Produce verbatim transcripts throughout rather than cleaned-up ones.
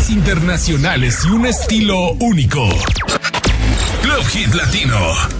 Referencias internacionales y un estilo único. Club Hit Latino.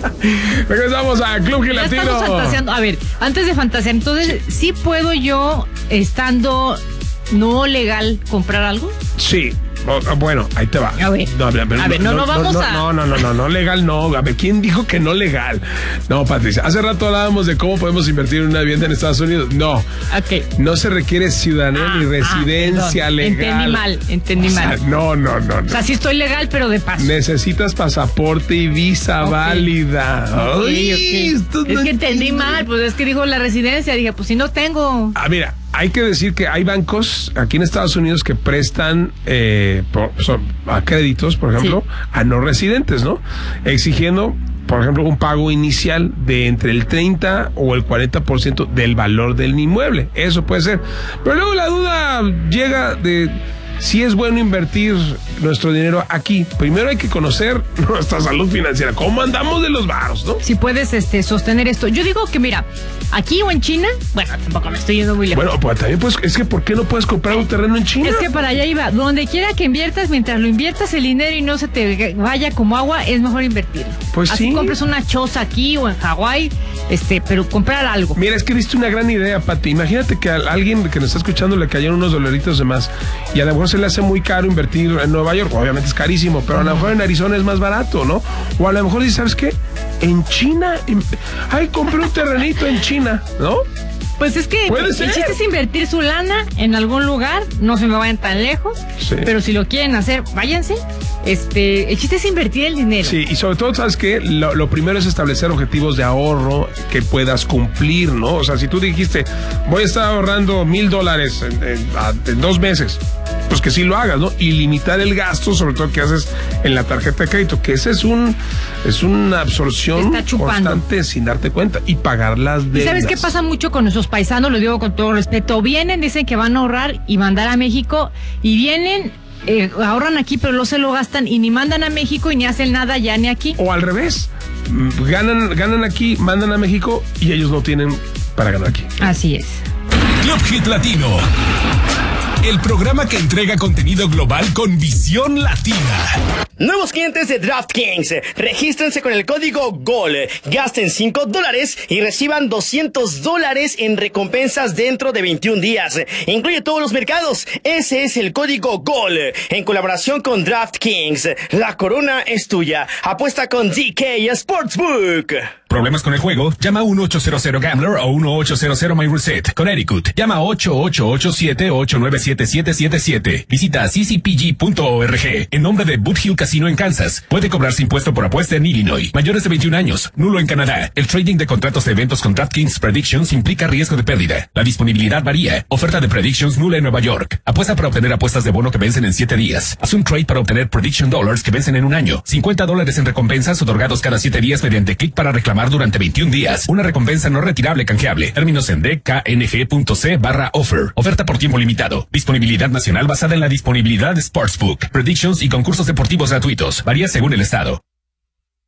Regresamos a Club Hit Ya Latino. estamos fantaseando. A ver, antes de fantasear, entonces, ¿sí puedo yo, estando no legal, comprar algo? Sí. Bueno, ahí te va. A ver, no, a ver, a ver, no, no, vamos no, a... No, no, no, no, no, legal no. A ver, ¿quién dijo que no legal? No, Patricia, hace rato hablábamos de cómo podemos invertir en una vivienda en Estados Unidos. No. Ok. No se requiere ciudadanía Ah, ni residencia ah, legal. Entendí mal, entendí O sea, mal. no, no, no, no. O sea, sí estoy legal, pero de paso. Necesitas pasaporte y visa Ok. válida. Ok, Ay, ok. esto Es no que entendí entiendo. mal, pues es que dijo la residencia. Dije, pues si no tengo. Ah, mira, hay que decir que hay bancos aquí en Estados Unidos que prestan eh, por, son, a créditos, por ejemplo, Sí. a no residentes, ¿no? Exigiendo, por ejemplo, un pago inicial de entre el treinta o el cuarenta por ciento del valor del inmueble. Eso puede ser. Pero luego la duda llega de si es bueno invertir nuestro dinero aquí. Primero hay que conocer nuestra salud financiera. ¿Cómo andamos de los varos, no? Si puedes este, sostener esto. Yo digo que, mira, aquí o en China, bueno, tampoco me estoy yendo muy lejos. Bueno, pues también pues, es que ¿por qué no puedes comprar un terreno en China? Es que para allá iba. Donde quiera que inviertas, mientras lo inviertas el dinero y no se te vaya como agua, es mejor invertirlo. Pues Así sí. compres una choza aquí o en Hawái, este, pero comprar algo. Mira, es que diste una gran idea, Pati. Imagínate que a alguien que nos está escuchando le cayeron unos dolaritos de más y a lo mejor se le hace muy caro invertir en Nueva York. Obviamente es carísimo, pero a lo mejor en Arizona es más barato, ¿no? O a lo mejor dices, ¿sabes qué? En China, en- ay, compré un terrenito en China, ¿no? Pues es que Puede el ser. chiste es invertir su lana en algún lugar, no se me vayan tan lejos, Sí. pero si lo quieren hacer, váyanse. Este, el chiste es invertir el dinero. Sí, y sobre todo, ¿sabes qué? Lo, lo primero es establecer objetivos de ahorro que puedas cumplir, ¿no? O sea, si tú dijiste, voy a estar ahorrando mil dólares en, en- a- en dos meses, pues que sí lo hagas, ¿no? Y limitar el gasto, sobre todo que haces en la tarjeta de crédito, que ese es un es una absorción Te está chupando. constante sin darte cuenta y pagar las ¿Y deudas. sabes qué pasa mucho con nuestros paisanos? Lo digo con todo respeto. Vienen, dicen que van a ahorrar y mandar a México, y vienen, eh, ahorran aquí, pero no se lo gastan y ni mandan a México y ni hacen nada ya ni aquí. O al revés, mm, ganan, ganan aquí, mandan a México y ellos no tienen para ganar aquí. Así es. Club Hit Latino. El programa que entrega contenido global con visión latina. Nuevos clientes de DraftKings, regístrense con el código GOL, gasten cinco dólares y reciban doscientos dólares en recompensas dentro de veintiún días. Incluye todos los mercados. Ese es el código GOL, en colaboración con DraftKings. La corona es tuya. Apuesta con D K Sportsbook. ¿Problemas con el juego? Llama a uno ocho cero cero Gambler o uno ocho cero cero My Reset. Connecticut. Llama a ocho ocho ocho siete ocho nueve siete siete siete siete. Visita c c p g punto org. En nombre de Boot Hill Casino en Kansas. Puede cobrarse impuesto por apuesta en Illinois. Mayores de veintiún años. Nulo en Canadá. El trading de contratos de eventos con DraftKings Predictions implica riesgo de pérdida. La disponibilidad varía. Oferta de Predictions nula en Nueva York. Apuesta para obtener apuestas de bono que vencen en siete días. Haz un trade para obtener Prediction Dollars que vencen en un año. cincuenta dólares en recompensas otorgados cada siete días mediante clic para reclamar durante veintiún días. Una recompensa no retirable canjeable. Términos en d k n g punto c barra offer. Oferta por tiempo limitado. Disponibilidad nacional basada en la disponibilidad de Sportsbook. Predictions y concursos deportivos gratuitos. Varía según el estado.